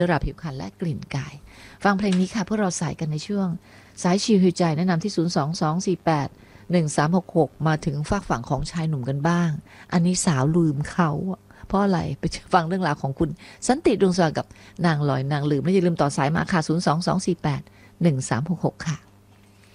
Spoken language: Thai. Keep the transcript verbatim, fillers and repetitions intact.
ระดับผิวพรรณและกลิ่นกายฟังเพลงนี้ค่ะเพื่อเราสายกันในช่วงสายชิลหิวใจแนะนำที่ศูนย์ สอง สอง สี่ แปด หนึ่ง สาม หก หกมาถึงฝากฝั่งของชายหนุ่มกันบ้างอันนี้สาวลืมเขาเพราะอะไรไปฟังเรื่องราวของคุณสันติดวงสว่างกับนางลอยนางลืมและอย่าลืมต่อสายมาค่ะศูนย์ สอง สอง สี่ แปด หนึ่ง สาม หก หกค่ะ